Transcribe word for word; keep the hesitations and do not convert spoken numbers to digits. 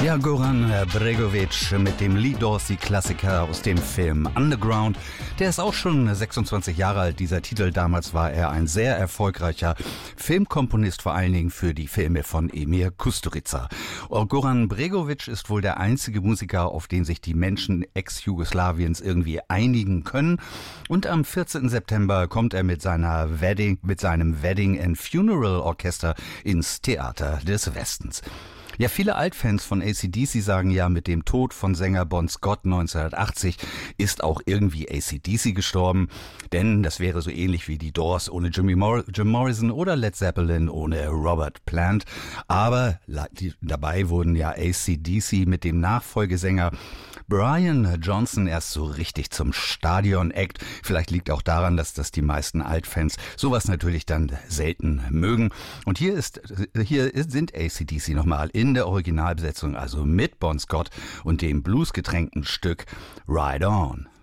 Ja, Goran Bregović mit dem Lee Dorsey-Klassiker aus dem Film Underground. Der ist auch schon sechsundzwanzig Jahre alt, dieser Titel. Damals war er ein sehr erfolgreicher Filmkomponist, vor allen Dingen für die Filme von Emir Kusturica. Goran Bregović ist wohl der einzige Musiker, auf den sich die Menschen Ex-Jugoslawiens irgendwie einigen können. Und am vierzehnten September kommt er mit seiner Wedding, mit seinem Wedding and Funeral Orchester ins Theater des Westens. Ja, viele Altfans von A C D C sagen ja, mit dem Tod von Sänger Bon Scott neunzehnhundertachtzig ist auch irgendwie A C D C gestorben. Denn das wäre so ähnlich wie die Doors ohne Jimmy Mor- Jim Morrison oder Led Zeppelin ohne Robert Plant. Aber die, dabei wurden ja A C D C mit dem Nachfolgesänger Brian Johnson erst so richtig zum Stadion-Act. Vielleicht liegt auch daran, dass das die meisten Altfans sowas natürlich dann selten mögen. Und hier ist, hier sind A C D C nochmal in der Originalbesetzung, also mit Bon Scott und dem bluesgetränkten Stück Ride On.